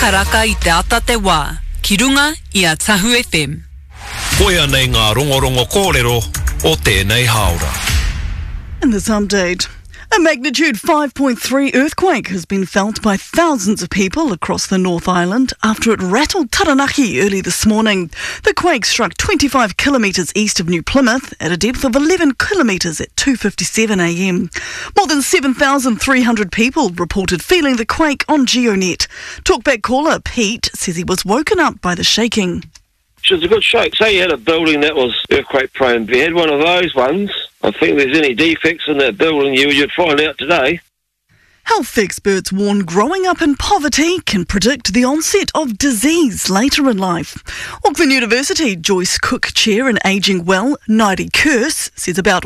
Karaka I te ata te wā, ki runga I a Tahu FM. Koia nei ngā rongorongo kōrero o tēnei haora. In this update, a magnitude 5.3 earthquake has been felt by thousands of people across the North Island after it rattled Taranaki early this morning. The quake struck 25 kilometres east of New Plymouth at a depth of 11 kilometres at 2:57 a.m. More than 7,300 people reported feeling the quake on GeoNet. Talkback caller Pete says he was woken up by the shaking. It was a good shake. Say you had a building that was earthquake prone. If you had one of those ones, I think there's any defects in that building, you'd find out today. Health experts warn growing up in poverty can predict the onset of disease later in life. Auckland University Joyce Cook Chair in Ageing Well, Nairi Curse, says about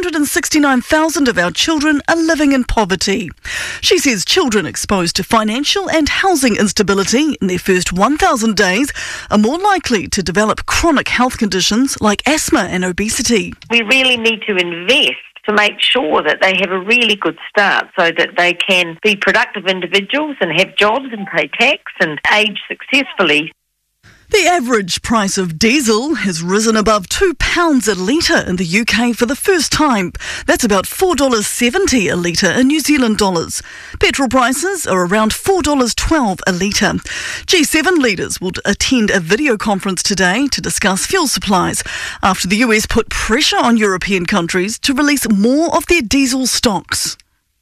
169,000 of our children are living in poverty. She says children exposed to financial and housing instability in their first 1,000 days are more likely to develop chronic health conditions like asthma and obesity. We really need to invest to make sure that they have a really good start so that they can be productive individuals and have jobs and pay tax and age successfully. The average price of diesel has risen above £2 a litre in the UK for the first time. That's about $4.70 a litre in New Zealand dollars. Petrol prices are around $4.12 a litre. G7 leaders will attend a video conference today to discuss fuel supplies after the US put pressure on European countries to release more of their diesel stocks.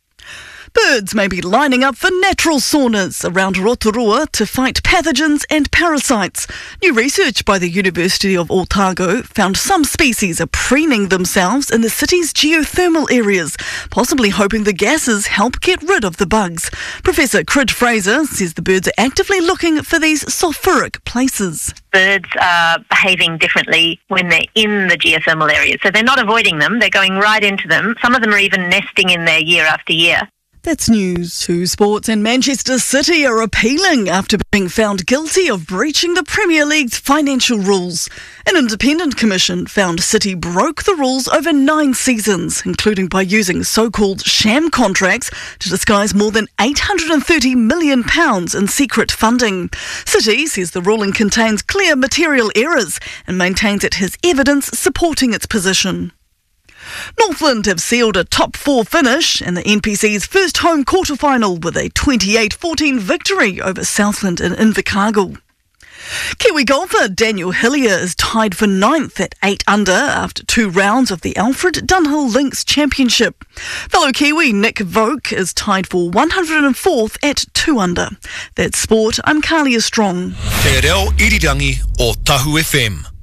Birds may be lining up for natural saunas around Rotorua to fight pathogens and parasites. New research by the University of Otago found some species are preening themselves in the city's geothermal areas, possibly hoping the gases help get rid of the bugs. Professor Crid Fraser says the birds are actively looking for these sulphuric places. Birds are behaving differently when they're in the geothermal areas. So they're not avoiding them, they're going right into them. Some of them are even nesting in there year after year. That's news. Two Sports and Manchester City are appealing after being found guilty of breaching the Premier League's financial rules. An independent commission found City broke the rules over 9 seasons, including by using so-called sham contracts to disguise more than £830 million in secret funding. City says the ruling contains clear material errors and maintains it has evidence supporting its position. Northland have sealed a top 4 finish in the NPC's first home quarter-final with a 28-14 victory over Southland in Invercargill. Kiwi golfer Daniel Hillier is tied for 9th at 8 under after 2 rounds of the Alfred Dunhill Links Championship. Fellow Kiwi Nick Voke is tied for 104th at 2 under. That's sport. I'm Kalia Strong. Te reo irirangi o Tahu FM.